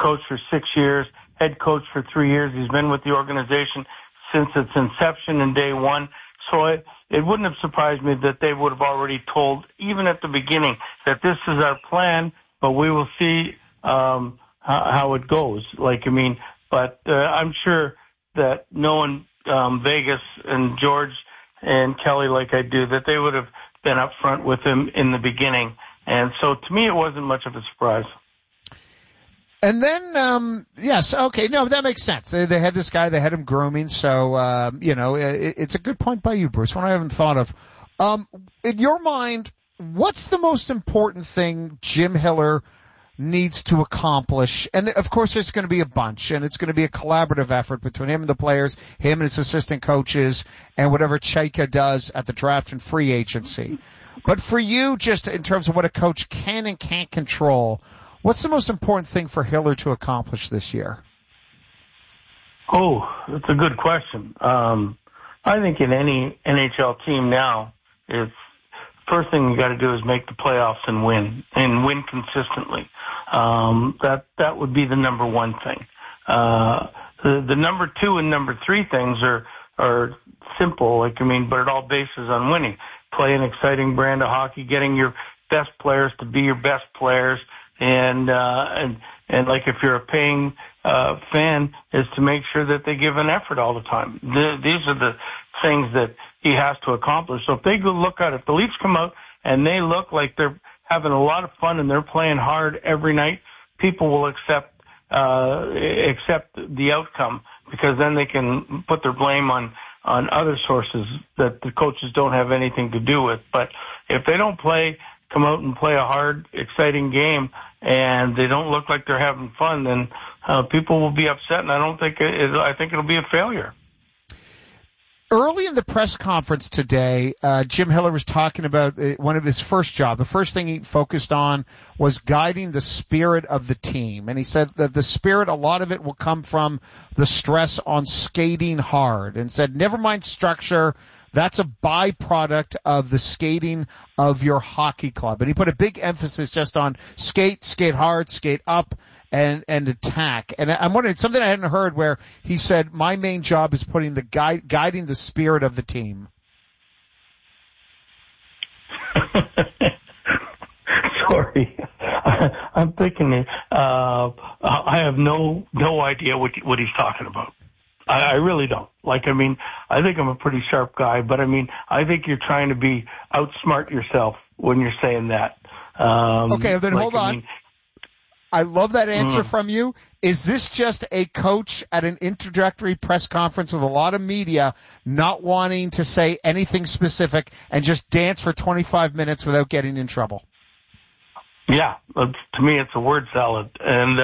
coach for 6 years, head coach for 3 years. He's been with the organization since its inception in day one. So it wouldn't have surprised me that they would have already told, even at the beginning, that this is our plan, but we will see how it goes. But I'm sure that knowing Vegas and George and Kelly like I do, that they would have been up front with him in the beginning. And so to me, it wasn't much of a surprise. And then, yes, okay, no, that makes sense. They had this guy, they had him grooming, so, it's a good point by you, Bruce, one I haven't thought of. In your mind, what's the most important thing Jim Hiller needs to accomplish? And of course there's going to be a bunch, and it's going to be a collaborative effort between him and the players, him and his assistant coaches, and whatever Chayka does at the draft and free agency. But for you, just in terms of what a coach can and can't control, what's the most important thing for Hiller to accomplish this year? Oh, that's a good question. I think in any NHL team now, it's first thing you got to do is make the playoffs and win consistently. That would be the number one thing. The number two and number three things are simple, but it all bases on winning. Play an exciting brand of hockey, getting your best players to be your best players, and like if you're a paying fan, is to make sure that they give an effort all the time. These are the things that he has to accomplish. So if they go look at it, the Leafs come out and they look like they're having a lot of fun and they're playing hard every night, people will accept the outcome, because then they can put their blame on other sources that the coaches don't have anything to do with. But if they don't come out and play a hard, exciting game, and they don't look like they're having fun, then people will be upset, and I think it'll be a failure. Early in the press conference today, Jim Hiller was talking about one of his first jobs. The first thing he focused on was guiding the spirit of the team. And he said that the spirit, a lot of it will come from the stress on skating hard, and said, never mind structure. That's a byproduct of the skating of your hockey club. And he put a big emphasis just on skate hard, skate up, and attack. And I'm wondering, something I hadn't heard, where he said, my main job is putting guiding the spirit of the team. Sorry. I'm thinking, I have no idea what he's talking about. I really don't. I think I'm a pretty sharp guy, but I think you're trying to outsmart yourself when you're saying that. Okay, then hold on. I love that answer from you. Is this just a coach at an introductory press conference with a lot of media not wanting to say anything specific and just dance for 25 minutes without getting in trouble? Yeah, to me it's a word salad. And,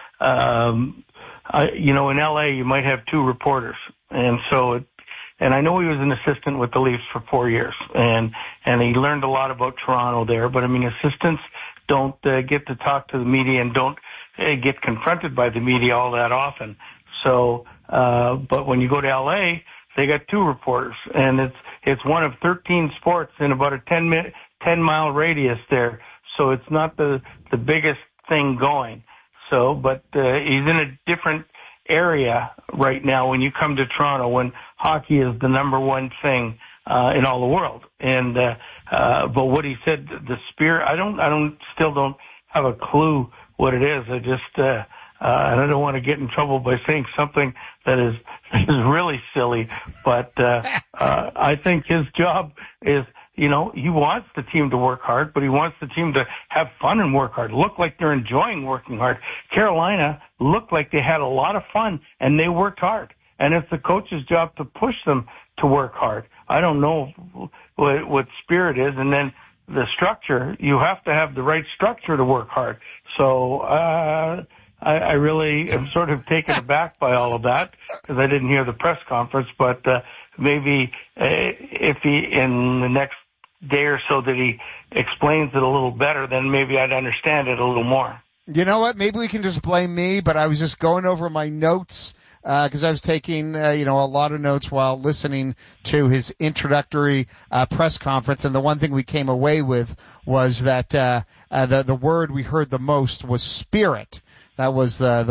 in LA you might have two reporters. And I know he was an assistant with the Leafs for 4 years, and he learned a lot about Toronto there. But assistants don't get to talk to the media and don't get confronted by the media all that often. So, but when you go to LA, they got two reporters, and it's one of 13 sports in about a 10-mile radius there. So it's not the biggest thing going. So, but he's in a different area right now when you come to Toronto, when hockey is the number one thing in all the world. And but what he said, the spirit, I still don't have a clue what it is. And I don't want to get in trouble by saying something that is really silly. But I think his job is, he wants the team to work hard, but he wants the team to have fun and work hard, look like they're enjoying working hard. Carolina looked like they had a lot of fun, and they worked hard. And it's the coach's job to push them to work hard. I don't know what spirit is. And then the structure, you have to have the right structure to work hard. So I really am sort of taken aback by all of that, because I didn't hear the press conference. But maybe if he, in the next day or so, that he explains it a little better, then maybe I'd understand it a little more. You know what? Maybe we can just blame me, but I was just going over my notes, because I was taking, a lot of notes while listening to his introductory press conference. And the one thing we came away with was that the word we heard the most was spirit. That was the